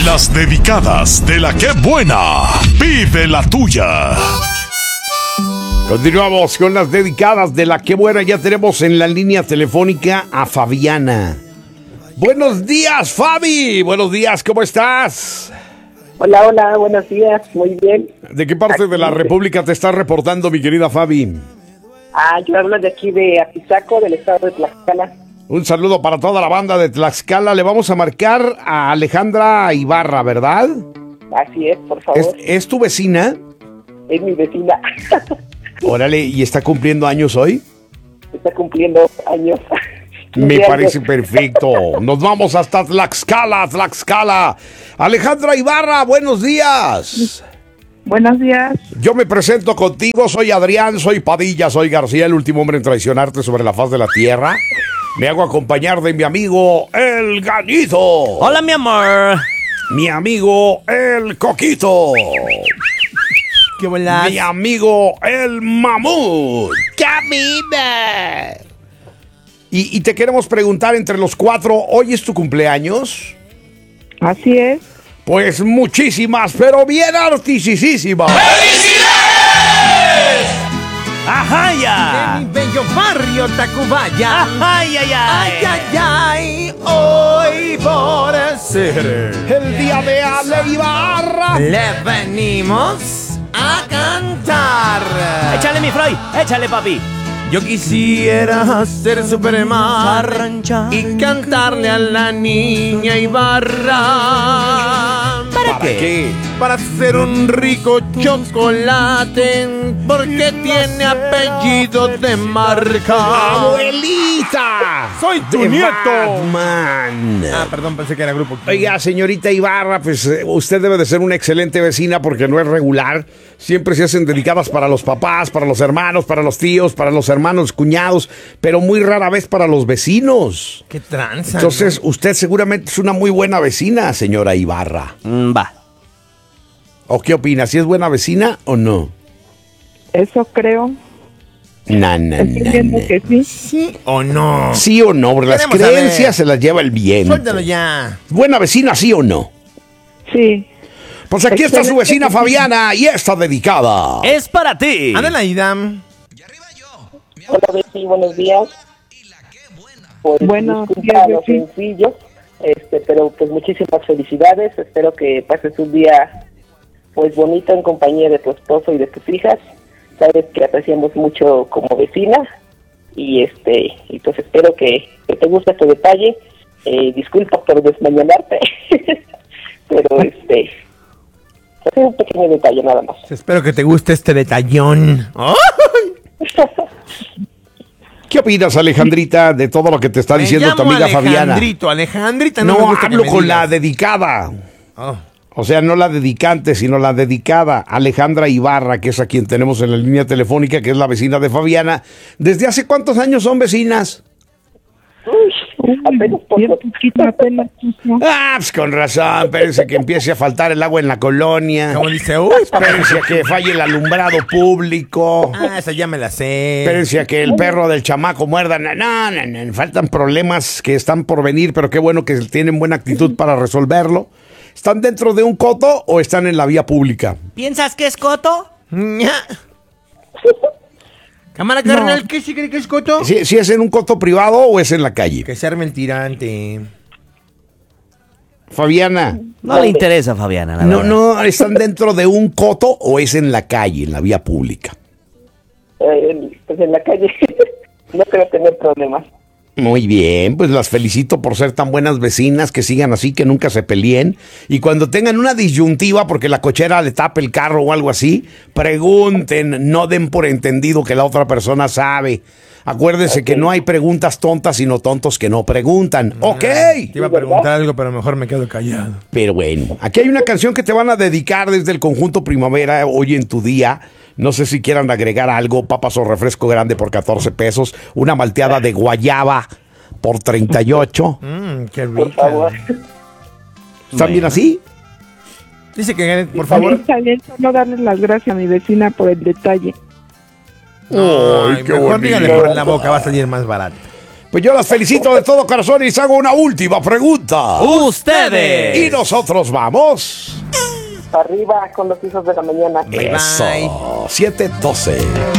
Las dedicadas de la que buena. Vive la tuya. Continuamos con las dedicadas de la que buena. Ya tenemos en la línea telefónica a Fabiana. Buenos días, Fabi. Buenos días, ¿cómo estás? Hola, buenos días, muy bien. ¿De qué parte de la República te estás reportando, mi querida Fabi? Yo hablo de aquí de Apizaco, del estado de Tlaxcala. Un saludo para toda la banda de Tlaxcala. Le vamos a marcar a Alejandra Ibarra, ¿verdad? Así es, por favor. ¿Es tu vecina? Es mi vecina. Órale, ¿y está cumpliendo años hoy? Está cumpliendo años. Me parece perfecto. Nos vamos hasta Tlaxcala. Alejandra Ibarra, buenos días. Buenos días. Yo me presento contigo, soy Adrián, soy Padilla, soy García, el último hombre en traicionarte sobre la faz de la tierra. Me hago acompañar de mi amigo, el Gallito. Hola, mi amor. Mi amigo, el Coquito. ¿Qué bolas? Mi amigo, el Mamut. ¡Camina! Y te queremos preguntar entre los cuatro, ¿hoy es tu cumpleaños? Así es. Pues muchísimas, pero bien artisísimas. ¡Felicidades! ¡Ajaya! De mi bello barrio Tacubaya. ¡Ajaya! Ay, ay, ay, hoy por ser El día de Ale Ibarra. le venimos a cantar. Échale, mi Freud, échale, papi. Yo quisiera ser Superman y cantarle a la niña Ibarra. ¿Para qué? Para hacer un rico chocolate, porque tiene apellido de marca. ¡Abuelita! ¡Soy tu de nieto! Batman. Perdón, pensé que era grupo. Oiga, señorita Ibarra, pues usted debe de ser una excelente vecina porque no es regular. Siempre se hacen dedicadas para los papás, para los hermanos, para los tíos, para los hermanos, cuñados, pero muy rara vez para los vecinos. ¡Qué tranza! Entonces, usted seguramente es una muy buena vecina, señora Ibarra. Va. ¿O qué opina? ¿Si es buena vecina o no? Eso creo. Entiendo que sí. ¿Sí o no? ¿Sí o no? Porque las Queremos creencias saber. se las lleva el viento. Suéltalo ya. ¿Buena vecina, sí o no? Sí. Pues aquí está su vecina Fabiana y está dedicada. Es para ti. Adelaida. Hola, Betty, buenos días. Pues, Buenos disculpa días, lo Betty. sencillo, pero pues muchísimas felicidades. Espero que pases un día pues bonito en compañía de tu esposo y de tus hijas. Sabes que apreciamos mucho como vecina y pues espero que te guste este detalle. Disculpa por desmañanarte, pero pues es un pequeño detalle nada más. Espero que te guste este detallón. ¿Qué opinas, Alejandrita, de todo lo que te está diciendo tu amiga Fabiana? Alejandrita, no, No, me gusta que hablo me con digas. la dedicada. Oh. O sea, no la dedicante, sino la dedicada, Alejandra Ibarra, que es a quien tenemos en la línea telefónica, que es la vecina de Fabiana. ¿Desde hace cuántos años son vecinas? Apenas por Bien poquito, apenas. Ah, pues con razón, espérense que empiece a faltar el agua en la colonia. Como dice, uy, Espérense a que falle el alumbrado público. esa ya me la sé. Espérense a que el perro del chamaco muerda. No, faltan problemas que están por venir, pero qué bueno que tienen buena actitud para resolverlo. ¿Están dentro de un coto o están en la vía pública? ¿Piensas que es coto? Ña. Cámara carnal, ¿qué sí cree que es coto? ¿Si es en un coto privado o es en la calle? Que se arme el tirante. Fabiana, No le interesa, Fabiana, la no, verdad. no, ¿están dentro de un coto o es en la calle, en la vía pública? Pues en la calle no creo tener problemas. Muy bien, pues las felicito por ser tan buenas vecinas, que sigan así, que nunca se peleen. Y cuando tengan una disyuntiva porque la cochera le tape el carro o algo así, pregunten, no den por entendido que la otra persona sabe. Acuérdense que no hay preguntas tontas, sino tontos que no preguntan. ¡Ok! Te iba a preguntar algo, pero mejor me quedo callado. Pero bueno, aquí hay una canción que te van a dedicar desde el conjunto Primavera hoy en tu día. No sé si quieran agregar algo, papas o refresco grande por 14 pesos, una malteada de guayaba por 38. Qué Por favor. rica. ¿Están bien así? Dice que, por favor. Está bien, solo darle las gracias a mi vecina por el detalle. Ay, qué mejor bonito. dígale por la boca, va a salir más barato. Pues yo las felicito de todo corazón y les hago una última pregunta. Ustedes. Y nosotros vamos. Arriba con los hijos de la mañana. Bye, Eso. bye. 7:12.